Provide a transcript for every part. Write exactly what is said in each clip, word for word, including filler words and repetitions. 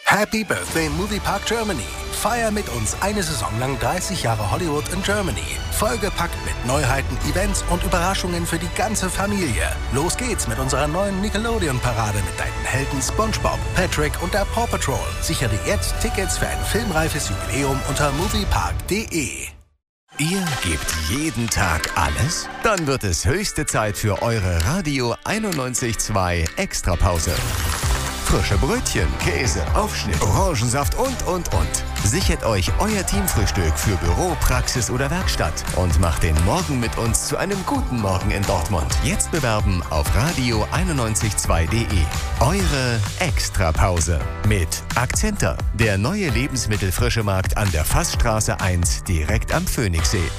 Happy Birthday Moviepark Germany. Feier mit uns eine Saison lang dreißig Jahre Hollywood in Germany. Vollgepackt mit Neuheiten, Events und Überraschungen für die ganze Familie. Los geht's mit unserer neuen Nickelodeon-Parade mit deinen Helden SpongeBob, Patrick und der Paw Patrol. Sichere dir jetzt Tickets für ein filmreifes Jubiläum unter moviepark punkt de. Ihr gebt jeden Tag alles? Dann wird es höchste Zeit für eure Radio einundneunzig Komma zwei Extrapause. Frische Brötchen, Käse, Aufschnitt, Orangensaft und, und, und. Sichert euch euer Teamfrühstück für Büro, Praxis oder Werkstatt und macht den Morgen mit uns zu einem guten Morgen in Dortmund. Jetzt bewerben auf radio einundneunzig Komma zwei punkt de. Eure Extrapause mit Akzenter, der neue Lebensmittelfrischemarkt an der Fassstraße eins direkt am Phoenixsee.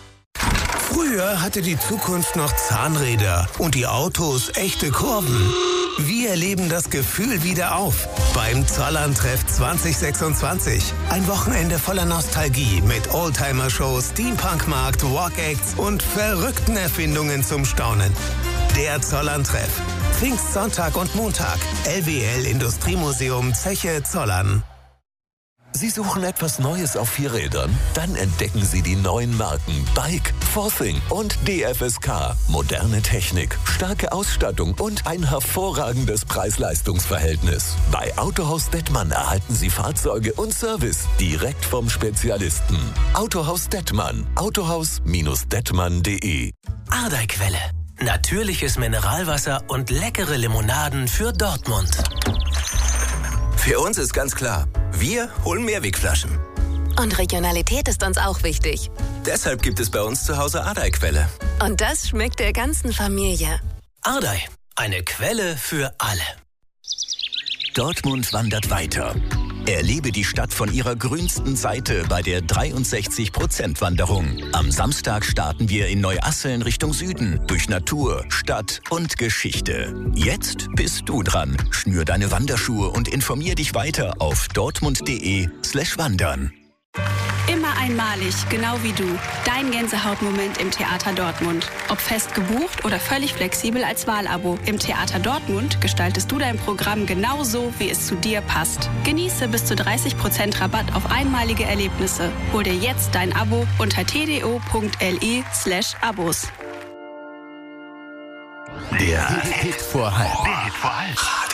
Früher hatte die Zukunft noch Zahnräder und die Autos echte Kurven. Wir erleben das Gefühl wieder auf beim Zollern-Treff zwanzig sechsundzwanzig. Ein Wochenende voller Nostalgie mit Oldtimer-Shows, Steampunk-Markt, Walk-Acts und verrückten Erfindungen zum Staunen. Der Zollern-Treff. Pfingstsonntag und Montag. L W L Industriemuseum Zeche Zollern. Sie suchen etwas Neues auf vier Rädern? Dann entdecken Sie die neuen Marken Bike, Forthing und D F S K. Moderne Technik, starke Ausstattung und ein hervorragendes Preis-Leistungs-Verhältnis. Bei Autohaus Dettmann erhalten Sie Fahrzeuge und Service direkt vom Spezialisten. Autohaus Dettmann. autohaus Dettmann punkt de. Ardeiquelle. Natürliches Mineralwasser und leckere Limonaden für Dortmund. Für uns ist ganz klar, wir holen Mehrwegflaschen. Und Regionalität ist uns auch wichtig. Deshalb gibt es bei uns zu Hause Ardei-Quelle. Und das schmeckt der ganzen Familie. Ardei, eine Quelle für alle. Dortmund wandert weiter. Erlebe die Stadt von ihrer grünsten Seite bei der dreiundsechzig Prozent Wanderung. Am Samstag starten wir in Neuasseln Richtung Süden, durch Natur, Stadt und Geschichte. Jetzt bist du dran. Schnür deine Wanderschuhe und informier dich weiter auf dortmund.de slash wandern. Immer einmalig, genau wie du. Dein Gänsehautmoment im Theater Dortmund. Ob fest gebucht oder völlig flexibel als Wahlabo. Im Theater Dortmund gestaltest du dein Programm genau so, wie es zu dir passt. Genieße bis zu dreißig Prozent Rabatt auf einmalige Erlebnisse. Hol dir jetzt dein Abo unter tdo.le slash Abos. Der Hit vor halb. Der Hit vor halb.